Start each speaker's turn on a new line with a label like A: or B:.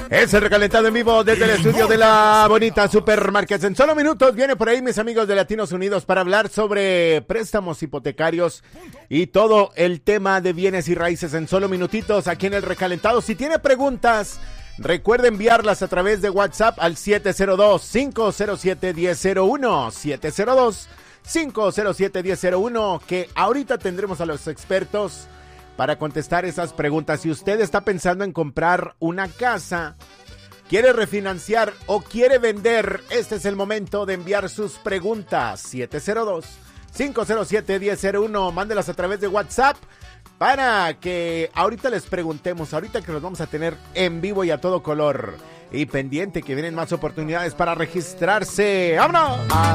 A: Es el recalentado en vivo desde el estudio de la bonita Supermarkets. En solo minutos viene por ahí mis amigos de Latinos Unidos para hablar sobre préstamos hipotecarios y todo el tema de bienes y raíces en solo minutitos aquí en el recalentado. Si tiene preguntas, recuerde enviarlas a través de WhatsApp al 702-507-1001. 702-507-1001, que ahorita tendremos a los expertos para contestar esas preguntas. Si usted está pensando en comprar una casa, quiere refinanciar o quiere vender, este es el momento de enviar sus preguntas. 702-507-1001, mándelas a través de WhatsApp para que ahorita les preguntemos, ahorita que los vamos a tener en vivo y a todo color. Y pendiente que vienen más oportunidades para registrarse. ¡Vámonos!